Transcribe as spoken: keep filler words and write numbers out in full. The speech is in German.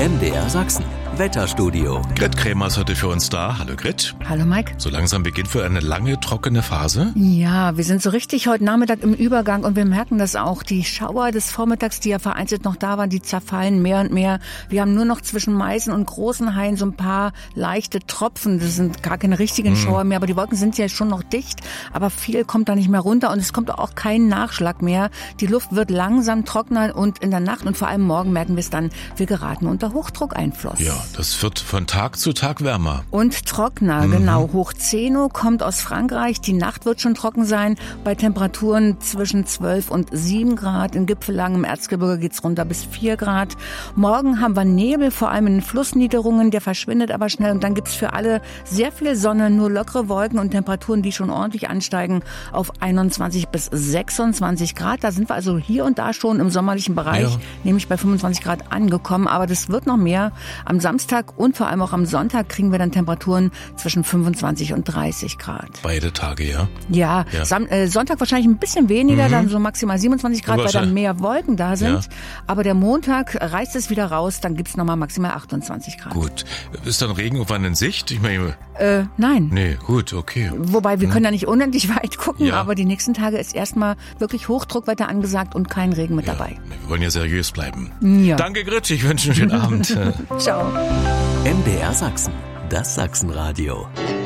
M D R Sachsen. Wetterstudio. Grit Krämer ist heute für uns da. Hallo Grit. Hallo Mike. So langsam beginnt für eine lange, trockene Phase. Ja, wir sind so richtig heute Nachmittag im Übergang und wir merken das auch. Die Schauer des Vormittags, die ja vereinzelt noch da waren, die zerfallen mehr und mehr. Wir haben nur noch zwischen Meißen und Großenhain so ein paar leichte Tropfen. Das sind gar keine richtigen hm. Schauer mehr, aber die Wolken sind ja schon noch dicht. Aber viel kommt da nicht mehr runter und es kommt auch kein Nachschlag mehr. Die Luft wird langsam trockener und in der Nacht und vor allem morgen merken wir es dann, wir geraten unter Hochdruckeinfluss. Ja, das wird von Tag zu Tag wärmer. Und trockener, mhm. genau. Hochzeno kommt aus Frankreich. Die Nacht wird schon trocken sein. Bei Temperaturen zwischen zwölf und sieben Grad. In Gipfellagen im Erzgebirge geht's runter bis vier Grad. Morgen haben wir Nebel, vor allem in den Flussniederungen. Der verschwindet aber schnell. Und dann gibt's für alle sehr viel Sonne, nur lockere Wolken und Temperaturen, die schon ordentlich ansteigen auf einundzwanzig bis sechsundzwanzig Grad. Da sind wir also hier und da schon im sommerlichen Bereich, ja. nämlich bei fünfundzwanzig Grad angekommen. Aber das wird noch mehr. Am Samstag und vor allem auch am Sonntag kriegen wir dann Temperaturen zwischen fünfundzwanzig und dreißig Grad. Beide Tage, ja? Ja, ja. Sam- äh, Sonntag wahrscheinlich ein bisschen weniger, mhm. dann so maximal siebenundzwanzig Grad, weil dann mehr Wolken da sind. Ja. Aber der Montag reißt es wieder raus, dann gibt's nochmal maximal achtundzwanzig Grad. Gut. Ist dann Regen irgendwann in Sicht? Ich meine... Äh, nein. Nee, gut, okay. Wobei, wir hm. können ja nicht unendlich weit gucken, ja. aber die nächsten Tage ist erstmal wirklich Hochdruckwetter angesagt und kein Regen mit ja. dabei. Wir wollen ja seriös bleiben. Ja. Danke, Grit. Ich wünsche einen schönen Abend. Ciao. M D R Sachsen. Das Sachsenradio.